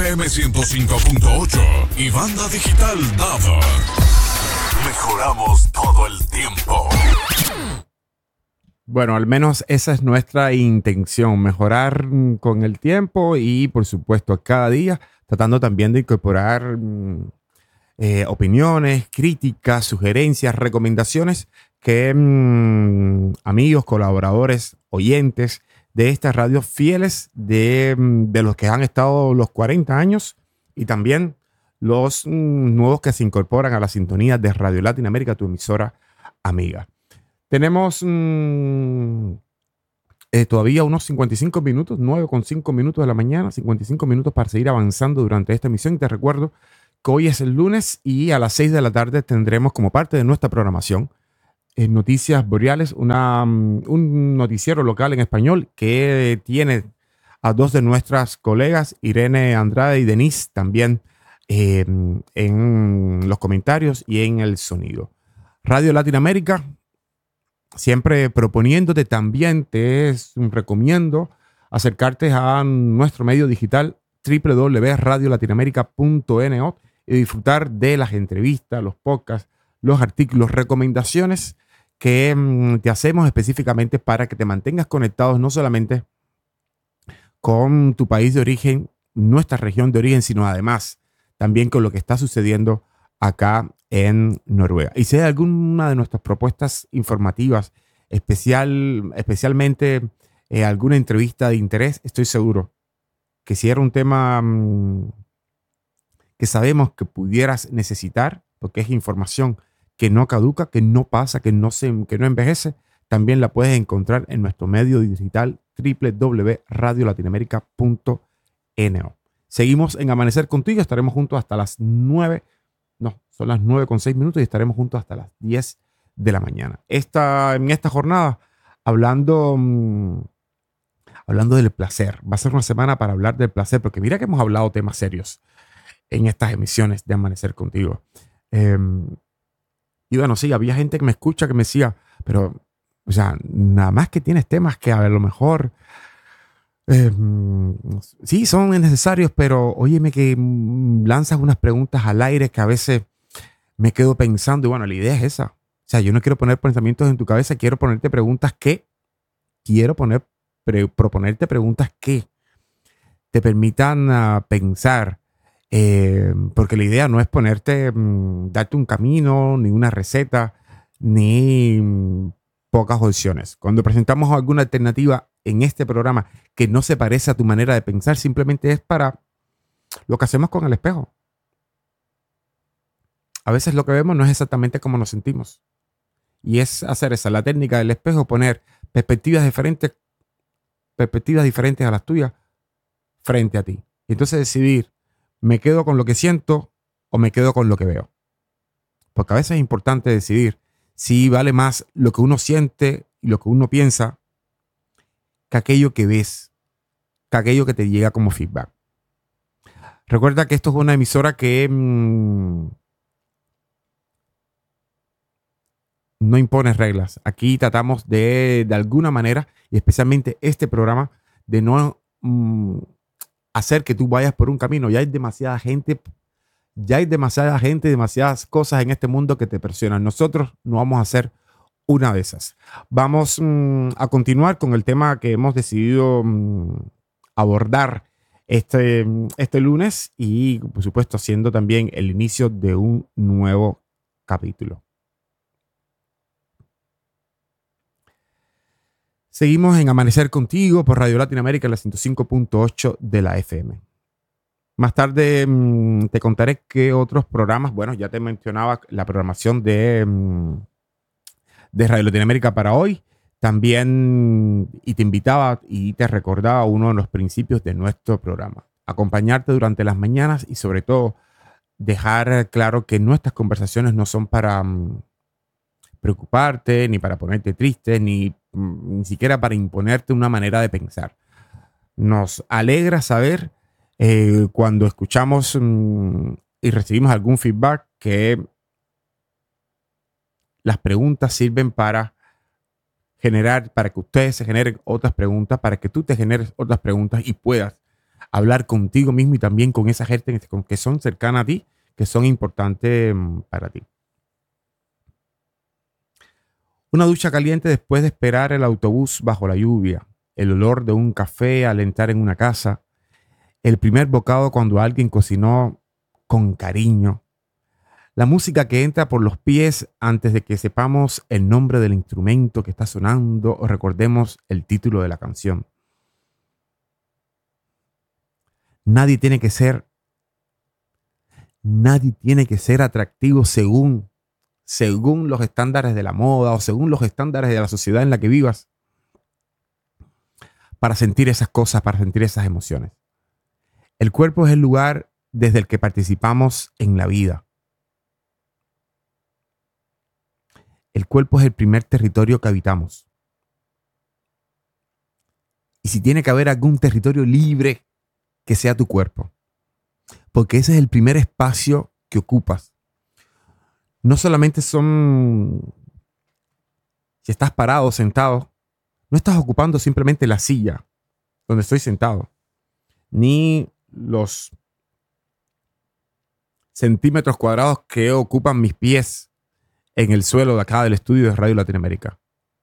FM 105.8 y banda digital Dava. Mejoramos todo el tiempo. Bueno, al menos esa es nuestra intención, mejorar con el tiempo y, por supuesto, cada día, tratando también de incorporar opiniones, críticas, sugerencias, recomendaciones que amigos, colaboradores, oyentes de esta radio, fieles de los que han estado los 40 años y también los nuevos que se incorporan a la sintonía de Radio Latinoamérica, tu emisora amiga. Tenemos todavía unos 55 minutos, 9,5 minutos de la mañana, 55 minutos para seguir avanzando durante esta emisión. Y te recuerdo que hoy es el lunes y a las 6 de la tarde tendremos como parte de nuestra programación Noticias Boreales, un noticiero local en español que tiene a dos de nuestras colegas, Irene Andrade y Denise, también en los comentarios y en el sonido. Radio Latinoamérica, siempre proponiéndote, también te recomiendo acercarte a nuestro medio digital www.radiolatinamerica.net y disfrutar de las entrevistas, los podcasts, los artículos, recomendaciones que te hacemos específicamente para que te mantengas conectados no solamente con tu país de origen, nuestra región de origen, sino además también con lo que está sucediendo acá en Noruega. Y si hay alguna de nuestras propuestas informativas, especialmente alguna entrevista de interés, estoy seguro que si era un tema que sabemos que pudieras necesitar, porque es información que no caduca, que no pasa, que no envejece, también la puedes encontrar en nuestro medio digital www.radiolatinamerica.no. Seguimos en Amanecer Contigo, estaremos juntos hasta las 9. No, son las 9:06 y estaremos juntos hasta las 10 de la mañana. En esta jornada, hablando del placer. Va a ser una semana para hablar del placer, porque mira que hemos hablado temas serios en estas emisiones de Amanecer Contigo. Y bueno, sí, había gente que me escucha que me decía, pero, o sea, nada más que tienes temas que a lo mejor sí son necesarios, pero óyeme que lanzas unas preguntas al aire que a veces me quedo pensando, y bueno, la idea es esa. O sea, yo no quiero poner pensamientos en tu cabeza, quiero proponerte preguntas que te permitan pensar, porque la idea no es darte un camino, ni una receta, ni pocas opciones. Cuando presentamos alguna alternativa en este programa que no se parece a tu manera de pensar, simplemente es para lo que hacemos con el espejo. A veces lo que vemos no es exactamente como nos sentimos. Y es hacer la técnica del espejo, poner perspectivas diferentes a las tuyas frente a ti. Y entonces decidir, ¿me quedo con lo que siento o me quedo con lo que veo? Porque a veces es importante decidir si vale más lo que uno siente y lo que uno piensa que aquello que ves, que aquello que te llega como feedback. Recuerda que esto es una emisora que no impone reglas. Aquí tratamos de alguna manera, y especialmente este programa, de no hacer que tú vayas por un camino. Ya hay demasiadas demasiadas cosas en este mundo que te presionan. Nosotros no vamos a hacer una de esas. Vamos a continuar con el tema que hemos decidido abordar este lunes y, por supuesto, haciendo también el inicio de un nuevo capítulo. Seguimos en Amanecer Contigo por Radio Latinoamérica, la 105.8 de la FM. Más tarde te contaré qué otros programas, bueno, ya te mencionaba la programación de Radio Latinoamérica para hoy. También, y te invitaba y te recordaba uno de los principios de nuestro programa. Acompañarte durante las mañanas y sobre todo dejar claro que nuestras conversaciones no son para preocuparte, ni para ponerte triste, ni siquiera para imponerte una manera de pensar. Nos alegra saber cuando escuchamos y recibimos algún feedback que las preguntas sirven para que ustedes se generen otras preguntas, para que tú te generes otras preguntas y puedas hablar contigo mismo y también con esa gente que son cercanas a ti, que son importantes para ti. Una ducha caliente después de esperar el autobús bajo la lluvia, el olor de un café al entrar en una casa, el primer bocado cuando alguien cocinó con cariño, la música que entra por los pies antes de que sepamos el nombre del instrumento que está sonando o recordemos el título de la canción. Nadie tiene que ser atractivo según los estándares de la moda o según los estándares de la sociedad en la que vivas para sentir esas cosas, para sentir esas emociones. El cuerpo es el lugar desde el que participamos en la vida. El cuerpo es el primer territorio que habitamos. Y si tiene que haber algún territorio libre, que sea tu cuerpo. Porque ese es el primer espacio que ocupas. No solamente son, si estás parado o sentado, no estás ocupando simplemente la silla donde estoy sentado, ni los centímetros cuadrados que ocupan mis pies en el suelo de acá del estudio de Radio Latinoamérica.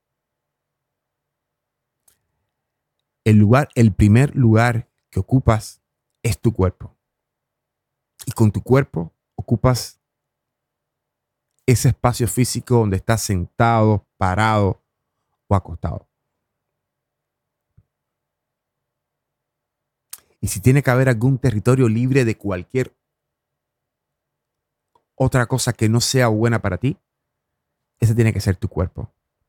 El primer lugar que ocupas es tu cuerpo. Y con tu cuerpo ocupas ese espacio físico donde estás sentado, parado o acostado. Y si tiene que haber algún territorio libre de cualquier otra cosa que no sea buena para ti, ese tiene que ser tu cuerpo.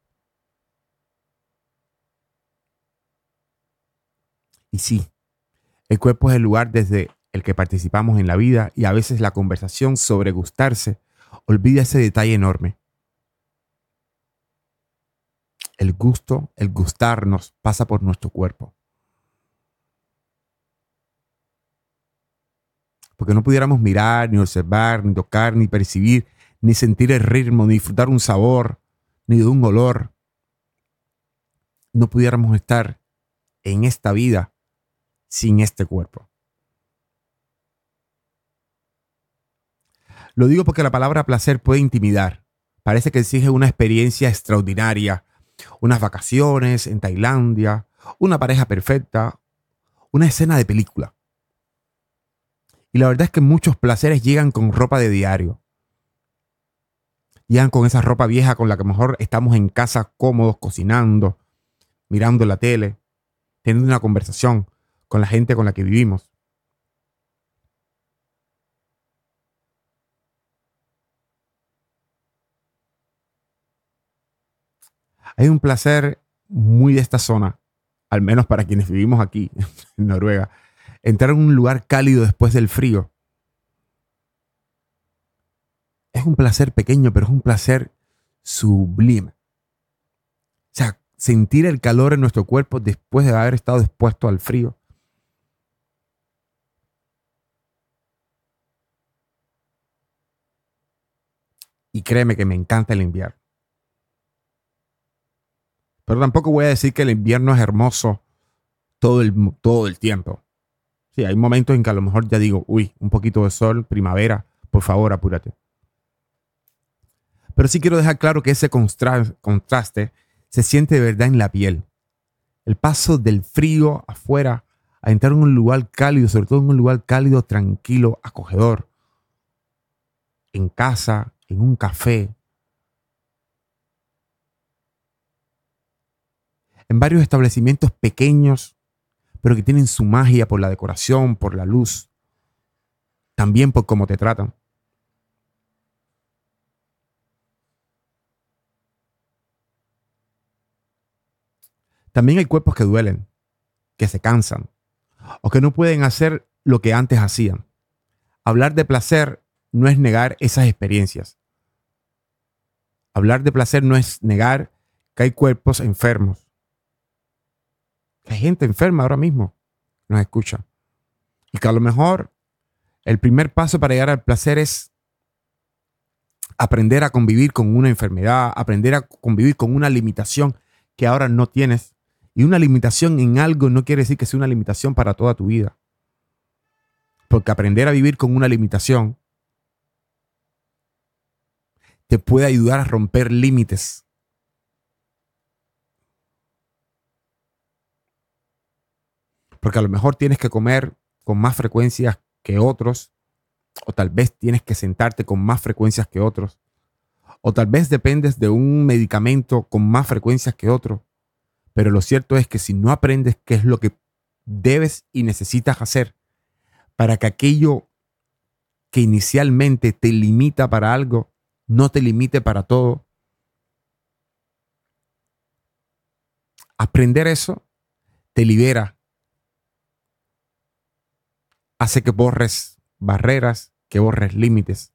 Y sí, el cuerpo es el lugar desde el que participamos en la vida y a veces la conversación sobre gustarse olvida ese detalle enorme. El gusto, el gustarnos pasa por nuestro cuerpo. Porque no pudiéramos mirar, ni observar, ni tocar, ni percibir, ni sentir el ritmo, ni disfrutar un sabor, ni de un olor. No pudiéramos estar en esta vida sin este cuerpo. Lo digo porque la palabra placer puede intimidar. Parece que exige una experiencia extraordinaria, unas vacaciones en Tailandia, una pareja perfecta, una escena de película. Y la verdad es que muchos placeres llegan con ropa de diario. Llegan con esa ropa vieja con la que mejor estamos en casa cómodos, cocinando, mirando la tele, teniendo una conversación con la gente con la que vivimos. Hay un placer muy de esta zona, al menos para quienes vivimos aquí en Noruega, entrar en un lugar cálido después del frío. Es un placer pequeño, pero es un placer sublime. O sea, sentir el calor en nuestro cuerpo después de haber estado expuesto al frío. Y créeme que me encanta el invierno. Pero tampoco voy a decir que el invierno es hermoso todo el tiempo. Sí, hay momentos en que a lo mejor ya digo, uy, un poquito de sol, primavera, por favor, apúrate. Pero sí quiero dejar claro que ese contraste se siente de verdad en la piel. El paso del frío afuera a entrar en un lugar cálido, sobre todo en un lugar cálido, tranquilo, acogedor. En casa, en un café. En varios establecimientos pequeños, pero que tienen su magia por la decoración, por la luz, también por cómo te tratan. También hay cuerpos que duelen, que se cansan, o que no pueden hacer lo que antes hacían. Hablar de placer no es negar esas experiencias. Hablar de placer no es negar que hay cuerpos enfermos. Que hay gente enferma ahora mismo que nos escucha. Y que a lo mejor el primer paso para llegar al placer es aprender a convivir con una enfermedad, aprender a convivir con una limitación que ahora no tienes. Y una limitación en algo no quiere decir que sea una limitación para toda tu vida. Porque aprender a vivir con una limitación te puede ayudar a romper límites. Porque a lo mejor tienes que comer con más frecuencias que otros, o tal vez tienes que sentarte con más frecuencias que otros, o tal vez dependes de un medicamento con más frecuencias que otro. Pero lo cierto es que si no aprendes qué es lo que debes y necesitas hacer para que aquello que inicialmente te limita para algo no te limite para todo, aprender eso te libera, hace que borres barreras, que borres límites.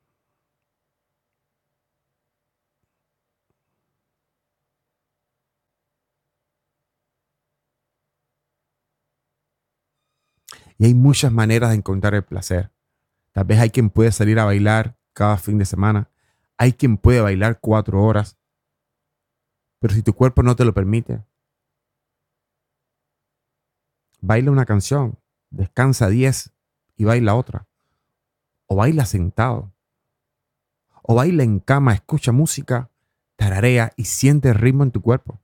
Y hay muchas maneras de encontrar el placer. Tal vez hay quien puede salir a bailar cada fin de semana. Hay quien puede bailar 4 horas. Pero si tu cuerpo no te lo permite, baila una canción, descansa 10 y baila otra. O baila sentado. O baila en cama, escucha música, tararea y siente el ritmo en tu cuerpo.